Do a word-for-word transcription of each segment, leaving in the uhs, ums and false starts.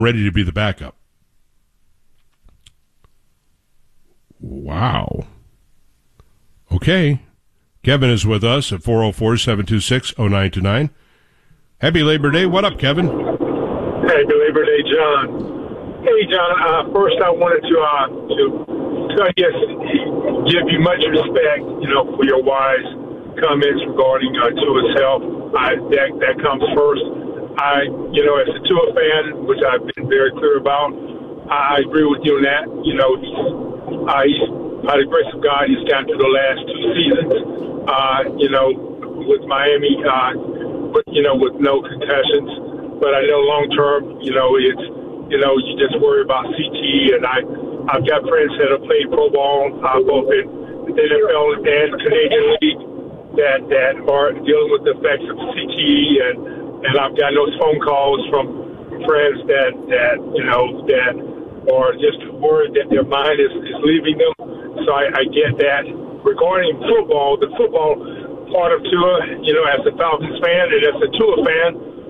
ready to be the backup. Wow. Okay. Kevin is with us at four oh four, seven two six, oh nine two nine. Happy Labor Day. What up, Kevin? Happy Labor Day, John. Hey, John, uh, first I wanted to, uh, to, to, I guess, give you much respect, you know, for your wise comments regarding uh, Tua's health. I, that, that comes first. I, you know, as a Tua fan, which I've been very clear about, I agree with you on that. You know, he's, uh, he's by the grace of God, he's gotten to the last two seasons, uh, you know, with Miami, uh, with, you know, with no concussions. But I know long term, you know, it's, you know, you just worry about C T E. And I, I've got friends that have played pro ball, uh, both in the N F L and Canadian League, that, that are dealing with the effects of C T E. And, and I've gotten those phone calls from friends that, that you know, that are just worried that their mind is, is leaving them. So I, I get that. Regarding football, the football part of Tua, you know, as a Falcons fan and as a Tua fan,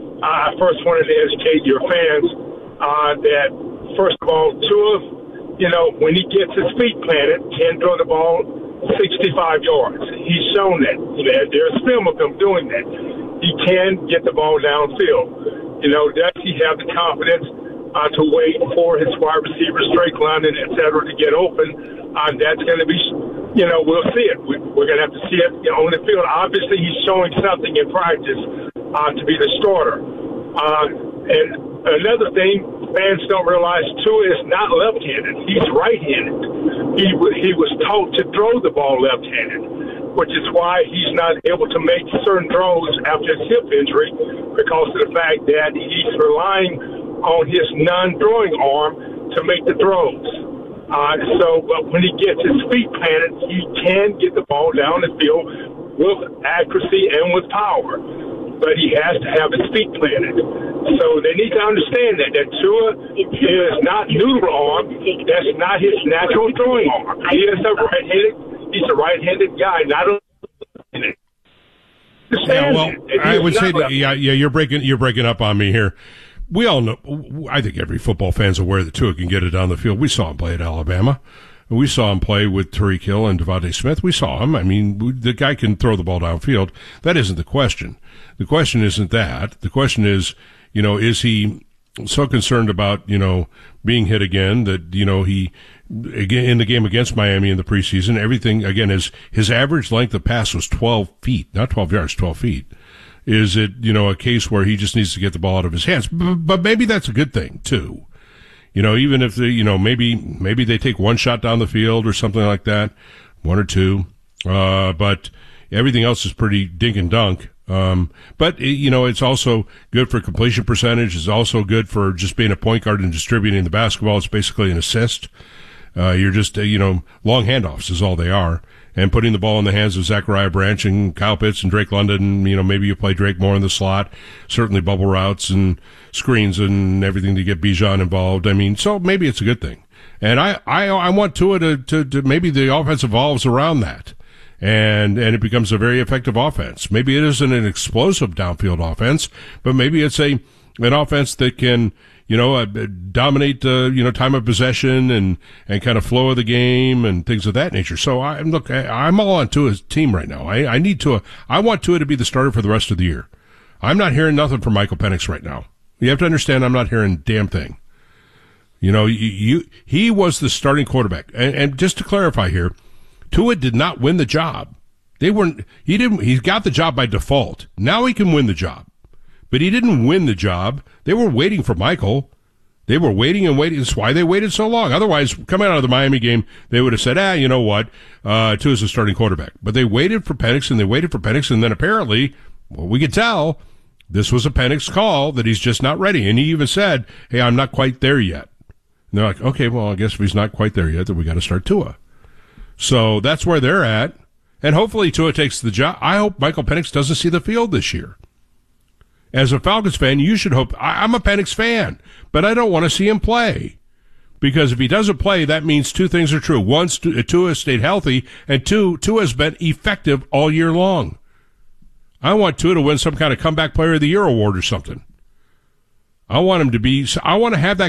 I first wanted to educate your fans uh, that, first of all, Tua, you know, when he gets his feet planted, can throw the ball sixty-five yards. He's shown that. You know, there's film of him doing that. He can get the ball downfield. You know, does he have the confidence uh, to wait for his wide receivers, Drake London, et cetera, to get open? Uh, that's going to be, you know, we'll see it. We, we're going to have to see it, you know, on the field. Obviously, he's showing something in practice uh, to be the starter. Uh, and another thing, fans don't realize, Tua is not left-handed. He's right-handed. He, he was taught to throw the ball left-handed, which is why he's not able to make certain throws after his hip injury, because of the fact that he's relying on his non-throwing arm to make the throws. Uh, so but when he gets his feet planted, he can get the ball down the field with accuracy and with power. But he has to have his feet planted. So they need to understand that, that Tua is not noodle arm. That's not his natural throwing arm. He is a right-handed, he's a right-handed guy, not a left-handed. Yeah, well, I would say that, yeah, yeah, you're breaking, you're breaking up on me here. We all know, I think every football fan's aware that Tua can get it down the field. We saw him play at Alabama. We saw him play with Tyreek Hill and Devontae Smith. We saw him. I mean, the guy can throw the ball downfield. That isn't the question. The question isn't that. The question is, you know, is he so concerned about, you know, being hit again that, you know, he, again, in the game against Miami in the preseason, everything, again, is his average length of pass was twelve feet, not twelve yards, twelve feet. Is it, you know, a case where he just needs to get the ball out of his hands? But maybe that's a good thing, too. You know, even if, they, you know, maybe maybe they take one shot down the field or something like that, one or two. Uh, but everything else is pretty dink and dunk. Um, but, you know, it's also good for completion percentage. It's also good for just being a point guard and distributing the basketball. It's basically an assist. Uh, you're just, uh, you know, long handoffs is all they are. And putting the ball in the hands of Zachariah Branch and Kyle Pitts and Drake London, you know, maybe you play Drake more in the slot, certainly bubble routes and screens and everything to get Bijan involved. I mean, so maybe it's a good thing. And I, I, I want Tua to, to, to maybe the offense evolves around that. And, and it becomes a very effective offense. Maybe it isn't an explosive downfield offense, but maybe it's a, an offense that can, you know, uh, dominate, uh, you know, time of possession and, and kind of flow of the game and things of that nature. So I look, I, I'm all on Tua's team right now. I, I need Tua. I want Tua to be the starter for the rest of the year. I'm not hearing nothing from Michael Penix right now. You have to understand, I'm not hearing a damn thing. You know, you, you he was the starting quarterback. And, and just to clarify here, Tua did not win the job. They weren't, he didn't, he got the job by default. Now he can win the job. But he didn't win the job. They were waiting for Michael. They were waiting and waiting. That's why they waited so long. Otherwise, coming out of the Miami game, they would have said, ah, you know what, uh, Tua's the starting quarterback. But they waited for Penix, and they waited for Penix, and then apparently, well, we could tell, this was a Penix call that he's just not ready. And he even said, hey, I'm not quite there yet. And they're like, okay, well, I guess if he's not quite there yet, then we got to start Tua. So that's where they're at. And hopefully Tua takes the job. I hope Michael Penix doesn't see the field this year. As a Falcons fan, you should hope. I, I'm a Penix fan, but I don't want to see him play. Because if he doesn't play, that means two things are true. One, Tua stayed healthy, and two, Tua has been effective all year long. I want Tua to win some kind of comeback player of the year award or something. I want him to be. I want to have that